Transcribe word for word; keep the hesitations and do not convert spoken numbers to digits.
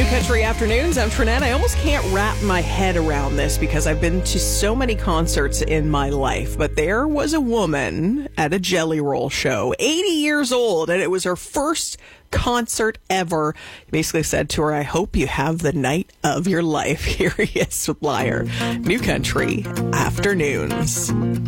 Country Afternoons. I'm Trinette. I almost can't wrap my head around this because I've been to so many concerts in my life. But there was a woman at a Jelly Roll show, eighty years old, and it was her first concert ever. He basically said to her, I hope you have the night of your life. Here he is with Liar. New Country Afternoons.